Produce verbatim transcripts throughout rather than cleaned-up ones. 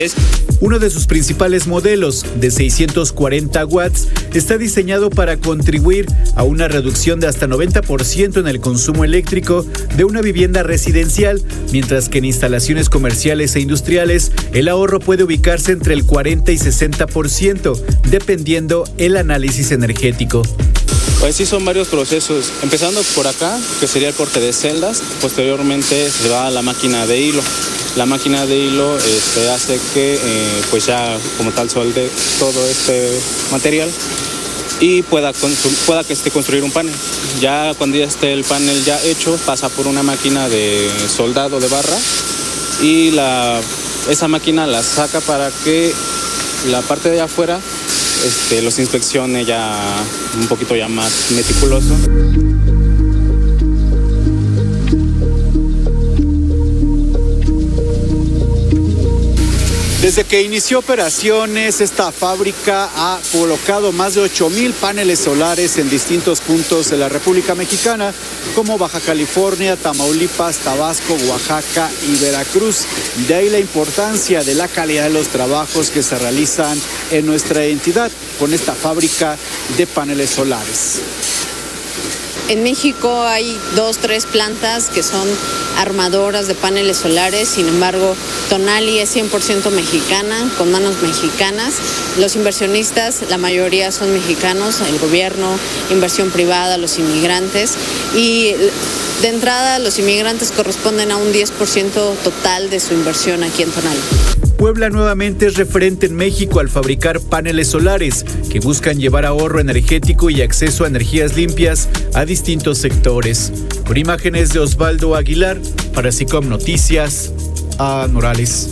Uno de sus principales modelos, de seiscientos cuarenta watts, está diseñado para contribuir a una reducción de hasta noventa por ciento en el consumo eléctrico de una vivienda residencial, mientras que en instalaciones comerciales e industriales el ahorro puede ubicarse entre el cuarenta y sesenta por ciento, dependiendo el análisis energético. Pues sí, son varios procesos, empezando por acá, que sería el corte de celdas, posteriormente se va a la máquina de hilo. La máquina de hilo este, hace que eh, pues ya como tal solde todo este material y pueda, pueda que esté construir un panel. Ya cuando ya esté el panel ya hecho, pasa por una máquina de soldado de barra y la, esa máquina la saca para que la parte de allá afuera este, los inspeccione ya un poquito ya más meticuloso. Desde que inició operaciones, esta fábrica ha colocado más de ocho mil paneles solares en distintos puntos de la República Mexicana, como Baja California, Tamaulipas, Tabasco, Oaxaca y Veracruz. De ahí la importancia de la calidad de los trabajos que se realizan en nuestra entidad con esta fábrica de paneles solares. En México hay dos, tres plantas que son armadoras de paneles solares, sin embargo, Tonali es cien por ciento mexicana, con manos mexicanas. Los inversionistas, la mayoría son mexicanos, el gobierno, inversión privada, los inmigrantes. Y de entrada, los inmigrantes corresponden a un diez por ciento total de su inversión aquí en Tonali. Puebla nuevamente es referente en México al fabricar paneles solares que buscan llevar ahorro energético y acceso a energías limpias a distintos sectores. Con imágenes de Osvaldo Aguilar, para SICOM Noticias, a Morales.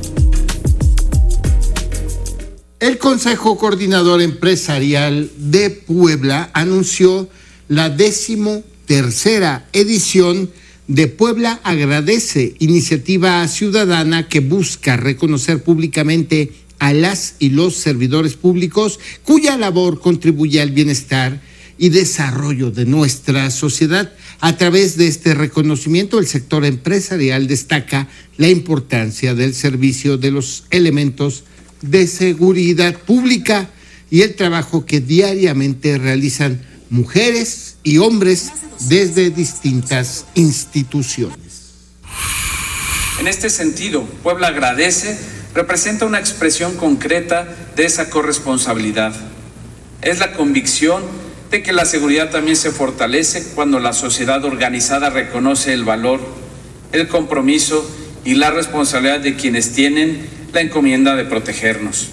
El Consejo Coordinador Empresarial de Puebla anunció la décimo tercera edición de Puebla Agradece, iniciativa ciudadana que busca reconocer públicamente a las y los servidores públicos cuya labor contribuye al bienestar y desarrollo de nuestra sociedad. A través de este reconocimiento, el sector empresarial destaca la importancia del servicio de los elementos de seguridad pública y el trabajo que diariamente realizan mujeres y hombres desde distintas instituciones. En este sentido, Puebla Agradece representa una expresión concreta de esa corresponsabilidad. Es la convicción de que la seguridad también se fortalece cuando la sociedad organizada reconoce el valor, el compromiso y la responsabilidad de quienes tienen la encomienda de protegernos.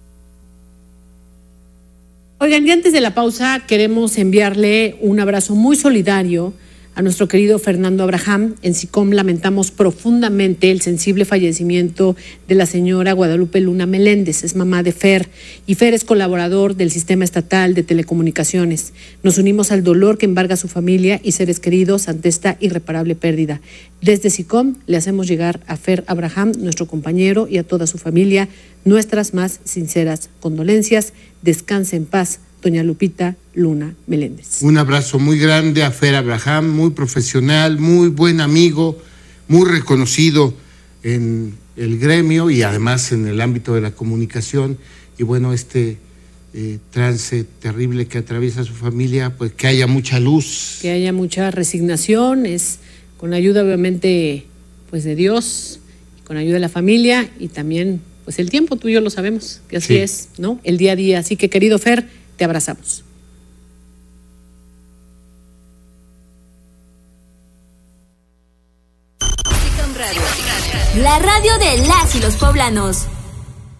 Oigan, y antes de la pausa queremos enviarle un abrazo muy solidario a nuestro querido Fernando Abraham. En SICOM lamentamos profundamente el sensible fallecimiento de la señora Guadalupe Luna Meléndez, es mamá de Fer, y Fer es colaborador del Sistema Estatal de Telecomunicaciones. Nos unimos al dolor que embarga a su familia y seres queridos ante esta irreparable pérdida. Desde SICOM le hacemos llegar a Fer Abraham, nuestro compañero, y a toda su familia nuestras más sinceras condolencias. Descanse en paz, doña Lupita Luna Meléndez. Un abrazo muy grande a Fer Abraham, muy profesional, muy buen amigo, muy reconocido en el gremio y además en el ámbito de la comunicación. Y bueno, este eh, trance terrible que atraviesa su familia, pues que haya mucha luz. Que haya mucha resignación, es con ayuda obviamente pues de Dios, con ayuda de la familia y también pues el tiempo, tú y yo lo sabemos, que así sí es, ¿no? El día a día. Así que, querido Fer, te abrazamos. La radio de las y los poblanos.